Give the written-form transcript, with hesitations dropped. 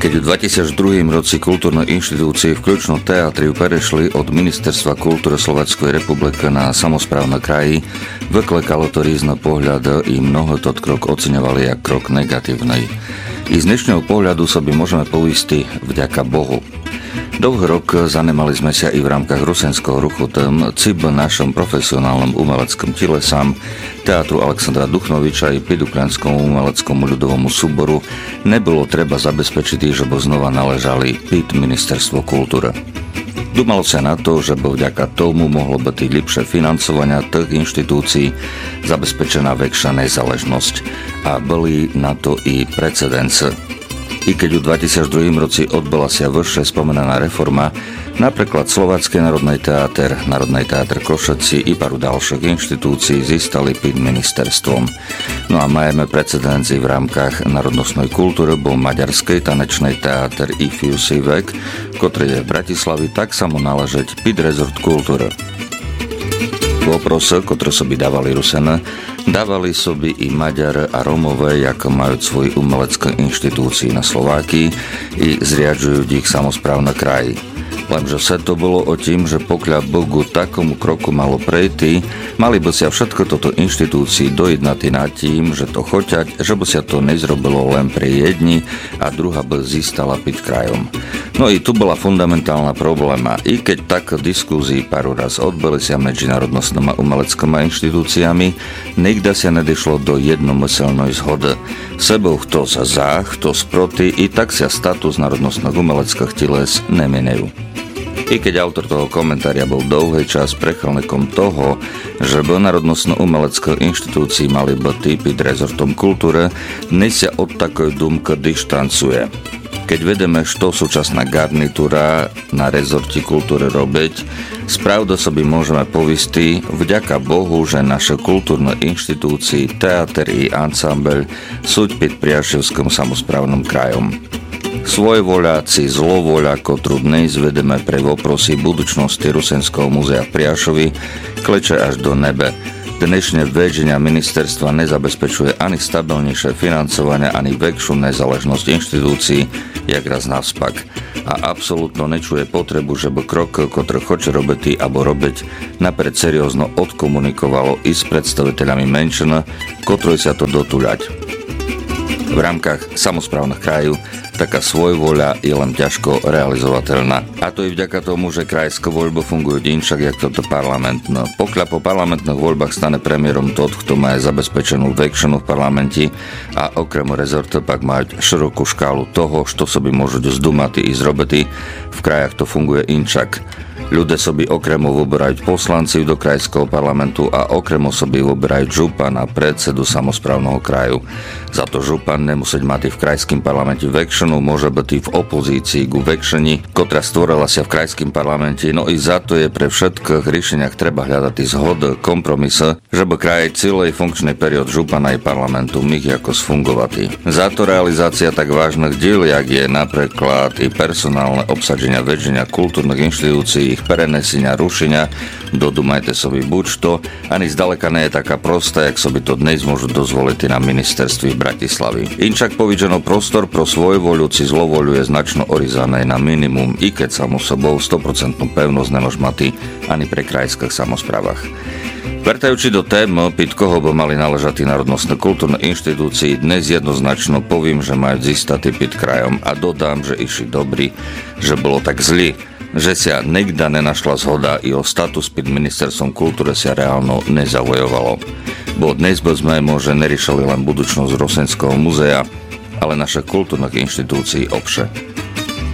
Keď v 2002 roci kultúrne inštitúcie vključno teatriu perešli od Ministerstva kultúry Slovenskej republiky na samosprávne kraji, vyklekalo to rýzne pohľady i mnoho to krok oceňovali jak krok negatívnej. I z dnešného pohľadu sa by môžeme poistiť vďaka Bohu. Dlhý rok zanemali sme sa i v rámkach rusenského ruchu tým, či v našom profesionálnom umeleckom telesám, teatru Alexandra Duchnoviča i Pidukľanskému umeleckému ľudovému súboru nebolo treba zabezpečiť, že by znova naležali PID Ministerstvo kultúry. Dumalo sa na to, že by vďaka tomu mohlo byť lepšie financovania tých inštitúcií, zabezpečená väčšia nezáležnosť a boli na to i precedence. I keď v 2002 roci odbola sa vyššie spomenaná reforma, napríklad Slovácky národný teáter, Národný teáter Košeci i paru ďalších inštitúcií získali PID ministerstvom. No a majeme precedenci v rámkach národnostnej kultúry, bol Maďarský tanečný teáter i Fiusivek, ktorý je v Bratislavi, tak sa mu náležeť PID rezort kultúry. Poprose, ktoré soby dávali Rusene, dávali soby i Maďar a Romové, ako majú svoji umelecké inštitúcii na Slovákii i zriadžujú ich samosprávne kraji. Lenže sa to bolo o tým, že pokiaľ Bogu takomu kroku malo prejty, mali by sa všetko toto inštitúcii dojednatý nad tým, že to choťať, že by sa to nezrobilo len pre jedni a druhá by získala PID krajom. No i tu bola fundamentálna probléma. I keď tak diskúzii paru raz odbili sa medzi národnostnými umeleckými inštitúciami, nikdy sa nedišlo do jednomyselnej zhody. Sebou kto sa za, kto sproti, i tak sa status národnostných umeleckých teles nemenejú. I keď autor toho komentária bol dlhý čas prechelníkom toho, že by národnostno-umelecké inštitúcii mali byť PID rezortom kultúry, dnes sa od takoj dumky dištancuje. Keď vedeme, čo súčasná garnitúra na rezorte kultúry robiť, spravdu sobie môžeme povisti vďaka Bohu, že naše kultúrne inštitúcii, teater i ansámbel sú PID Priaševským samosprávnym krajom. Svojvoľáci zlovoľa, ktorú dnes vedeme pre voprosy budučnosti Rusenského múzea v Priašovi, kleče až do nebe. Dnešné vedenia ministerstva nezabezpečuje ani stabilnejšie financovanie, ani väčšiu nezáležnosť inštitúcií, jak raz navspak. A absolútno nečuje potrebu, že by krok, ktorý chce robiť alebo robiť, napred seriózno odkomunikovalo i s predstaviteľami menšin, ktorí sa to dotuľať. V rámkach samosprávnych krajú taká svojvoľa je len ťažko realizovateľná. A to i vďaka tomu, že krajské voľby fungujú inšak, jak toto parlamentné. Pokiaľ po parlamentných voľbách stane premiérom tot, kto má zabezpečenú väčšinu v parlamente a okrem rezortu pak mať širokú škálu toho, čo soby môžu zdumať i zrobiť, v krajach to funguje inšak. Ľudia soby okremo vyberajú poslanci do krajského parlamentu a okremo soby vyberajú župana, predsedu samosprávneho kraju. Za to župan nemusieť mať v krajským parlamente väčšinu, môže byť v opozícii ku väčšini, ktorá stvorila sa v krajským parlamente, no i za to je pre všetkých riešeniach treba hľadať zhod, kompromise, že by kraj celej funkčný period župana i parlamentu mých ako sfungovati. Za to realizácia tak vážnych diel, jak je napríklad i personálne obsadenia väčšenia kultúrnych inštitúcií, prenesenia, rušenia, dodumajte sobi buď to, ani zdaleka nie je taká prostá, jak sobi to dnes môžu dozvoliť na ministerství v Bratislavy. Inčak povidženo prostor pro svojvoľu či zlovoľu je značno orizané na minimum, i keď samo sobou 100% pevnosť nemôž mať ani pre krajských samosprávach. Vrtajúči do témy, PID koho by mali náležať národnostné kultúrne inštitúcii, dnes jednoznačno poviem, že majú získať PID krajom a dodám, že išli dobrí, že bolo tak zlý, že sa nikda nenašla zhoda i o status PID ministerstvom kultúry sa reálno nezavojovalo. Bo dnes by sme môže neriešili len budučnosť Rusenského múzea, ale naše kultúrnych inštitúcií obše.